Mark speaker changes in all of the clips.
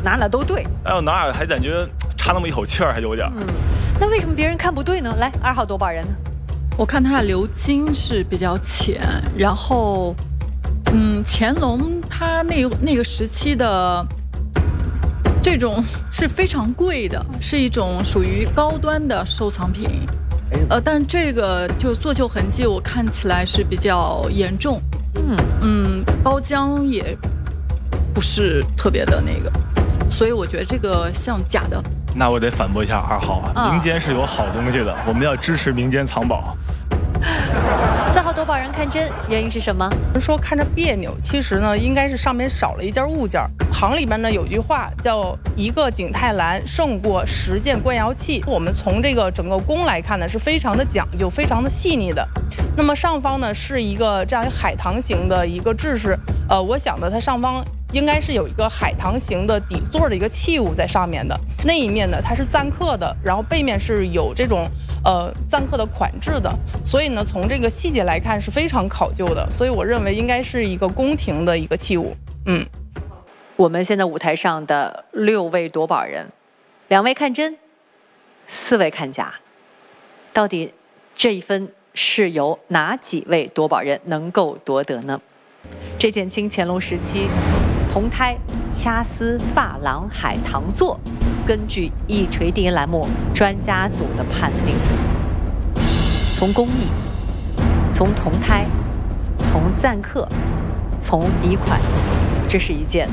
Speaker 1: 哪都对。
Speaker 2: 哎呦，哪还感觉差那么一口气儿，还有点。
Speaker 1: 那为什么别人看不对呢？来，2号夺宝人呢？
Speaker 3: 我看他的鎏金是比较浅，然后，乾隆他那个时期的这种是非常贵的，是一种属于高端的收藏品。但这个就做旧痕迹，我看起来是比较严重。包浆也不是特别的那个，所以我觉得这个像假的。
Speaker 2: 那我得反驳一下2号啊，民间是有好东西的，我们要支持民间藏宝。
Speaker 1: 4号夺宝人看真，原因是什么？
Speaker 4: 说看着别扭，其实呢，应该是上面少了一件物件。行里面呢有句话叫“一个景泰蓝胜过10件官窑器”。我们从这个整个工来看呢，是非常的讲究，非常的细腻的。那么上方呢是一个这样一个海棠形的一个制式，我想的它上方应该是有一个海棠形的底座的一个器物在上面的。那一面呢它是錾刻的，然后背面是有这种錾刻的款制的，所以呢从这个细节来看是非常考究的，所以我认为应该是一个宫廷的一个器物。
Speaker 1: 我们现在舞台上的6位夺宝人，2位看真，4位看假，到底这一分是由哪几位夺宝人能够夺得呢？这件清乾隆时期铜胎掐丝珐琅海棠座，根据一锤定音栏目专家组的判定，从工艺，从铜胎，从錾刻，从底款，这是一件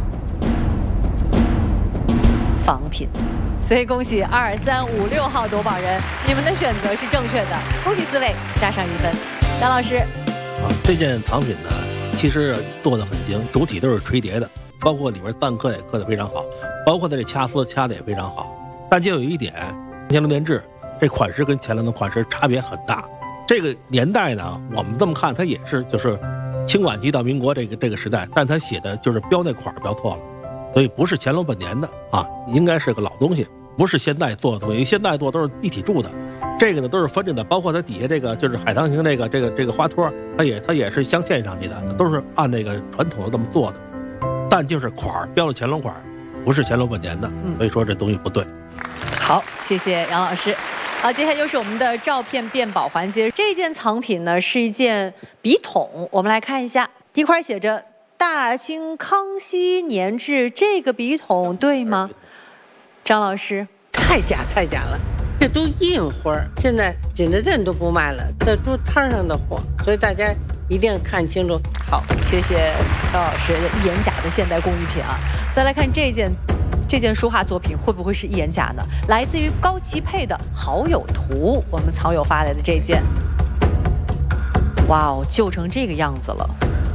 Speaker 1: 仿品。所以恭喜2、3、5、6号夺宝人，你们的选择是正确的，恭喜4位，加上1分。杨老师，
Speaker 5: 这件藏品呢，其实做的很精，主体都是锤叠的，包括里面錾刻也刻得非常好，包括它这掐丝掐得也非常好。但就有一点，乾隆年制这款式跟乾隆的款式差别很大。这个年代呢，我们这么看，它也是就是清晚期到民国这个时代，但它写的就是标那款标错了，所以不是乾隆本年的啊，应该是个老东西，不是现代做的东西。现代做都是一体铸的，这个呢都是分着的，包括它底下这个就是海棠形这个花托，它也是镶嵌上去的，都是按那个传统的这么做的，但就是款标了乾隆款，不是乾隆本年的，所以说这东西不对。
Speaker 1: 好，谢谢杨老师。好，接下来又是我们的照片辨宝环节。这件藏品呢是一件笔筒，我们来看一下，第一块写着大清康熙年制，这个笔筒对吗？张老师，
Speaker 6: 太假了，这都印花，现在景德镇都不卖了，这都摊上的货，所以大家一定要看清楚。
Speaker 1: 好，谢谢张老师一眼假的现代工艺品啊。再来看这件书画作品会不会是一眼假呢？来自于高齐佩的《好友图》，我们藏友发来的这件，哇哦，旧成这个样子了，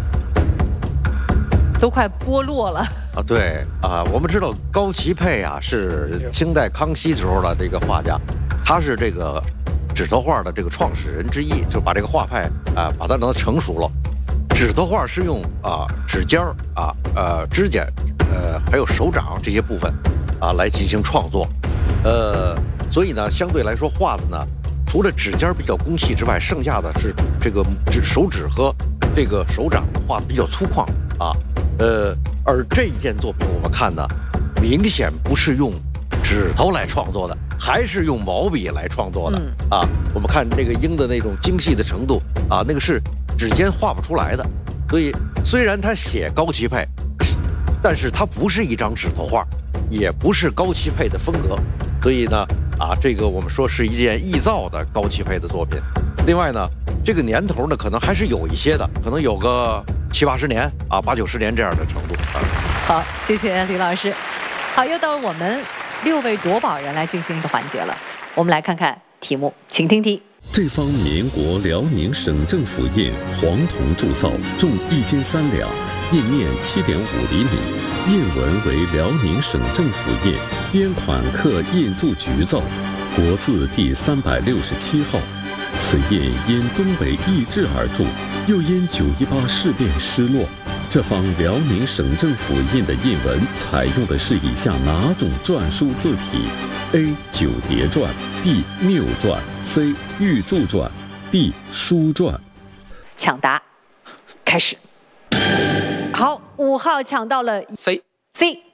Speaker 1: 都快剥落了
Speaker 7: 啊！对啊，我们知道高齐佩啊是清代康熙时候的这个画家，他是这个指头画的这个创始人之一，就把这个画派把它能成熟了。指头画是用指尖指甲还有手掌这些部分来进行创作，所以呢，相对来说画的呢，除了指尖比较工细之外，剩下的是这个手指和这个手掌画的比较粗犷而这一件作品我们看呢，明显不是用指头来创作的，还是用毛笔来创作的我们看那个鹰的那种精细的程度那个是指尖画不出来的。所以虽然他写高齐佩，但是它不是一张指头画，也不是高齐佩的风格，所以呢这个我们说是一件臆造的高齐佩的作品。另外呢，这个年头呢可能还是有一些的，可能有个70、80年80、90年这样的程度
Speaker 1: 好，谢谢李老师。好，又到了我们6位夺宝人来进行一个环节了，我们来看看题目，请听题。
Speaker 8: 这方民国辽宁省政府印黄铜铸造，重1斤3两，印面7.5厘米，印文为辽宁省政府印，边款刻印铸局造，国字第367号。此印因东北易帜而铸，又因9·18事变失落。这方辽宁省政府印的印文采用的是以下哪种篆书字体 ？A. 九叠篆 B. 谬篆 C. 玉柱篆 D. 书篆。
Speaker 1: 抢答开始。好，5号抢到了
Speaker 9: C。